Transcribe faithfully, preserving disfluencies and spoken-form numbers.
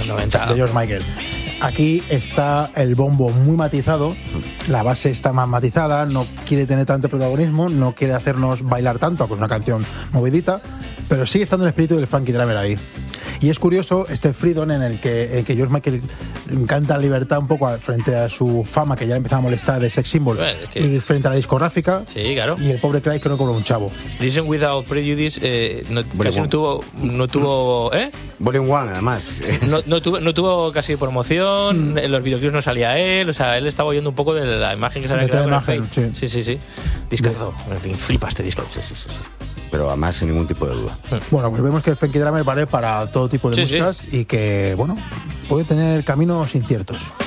noventa. de George Michael. Aquí está el bombo muy matizado, la base está más matizada, no quiere tener tanto protagonismo, no quiere hacernos bailar tanto, con una canción movidita, pero sigue estando el espíritu del Funky Drummer ahí. Y es curioso este freedom en el que, en que George Michael canta libertad un poco frente a su fama, que ya le empezaba a molestar de sex symbol, bueno, es que... y frente a la discográfica. Sí, claro. Y el pobre Craig que no cobra un chavo. Listen Without Prejudice eh, no, casi no tuvo, no tuvo, ¿eh? Volume One, además. No, no, tuvo, no tuvo casi promoción, en los videoclips no salía él, o sea, él estaba oyendo un poco de la imagen que se había De creado toda con el imagen, Fake. Sí, sí, sí. Discazo. En fin, flipa este disco. Sí, sí, sí, sí. Pero además sin ningún tipo de duda. Bueno, pues vemos que el Funky Drummer vale para todo tipo de Sí, músicas sí. y que, bueno, puede tener caminos inciertos.